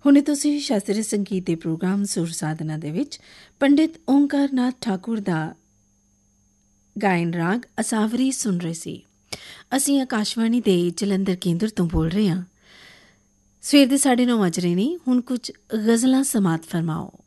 ਹੁਣੇ ਤੁਸੀਂ ਸ਼ਾਸਤਰੀ ਸੰਗੀਤ ਦੇ ਪ੍ਰੋਗਰਾਮ ਸੁਰ ਸਾਧਨਾ ਦੇ ਵਿੱਚ ਪੰਡਿਤ ਓਂਕਾਰ ਨਾਥ ਠਾਕੁਰ ਦਾ ਗਾਇਨ ਰਾਗ ਅਸਾਵਰੀ ਸੁਣ ਰਹੇ ਸੀ। ਅਸੀਂ ਆਕਾਸ਼ਵਾਣੀ ਦੇ ਜਲੰਧਰ ਕੇਂਦਰ ਤੋਂ ਬੋਲ ਰਹੇ ਹਾਂ। ਸਵੇਰ ਦੇ 9:30 ਵੱਜ ਰਹੇ ਨੇ। ਹੁਣ ਕੁਝ ਗਜ਼ਲਾਂ ਸਮਾਤ ਫਰਮਾਓ।